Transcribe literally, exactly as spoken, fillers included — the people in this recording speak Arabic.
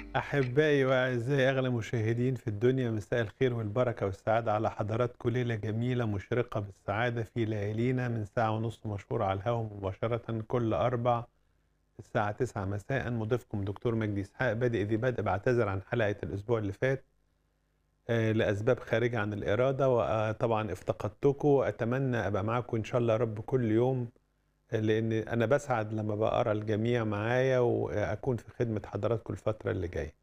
أحبائي وأعزائي أغلى مشاهدين في الدنيا، مساء الخير والبركة والسعادة على حضراتكم. ليلة جميلة مشرقة بالسعادة في ليالينا من ساعة ونص مشهور على الهواء مباشرة كل أربع الساعة تسعة مساء. مضيفكم دكتور مجدي إسحاق. بادئ ذي بدء بعتذر عن حلقة الأسبوع اللي فات آه، لأسباب خارجة عن الإرادة، وطبعا افتقدتكم وأتمنى أبقى معاكم إن شاء الله يا رب كل يوم، لأن أنا بسعد لما بقرأ الجميع معايا وأكون في خدمة حضراتكم الفترة اللي جاية.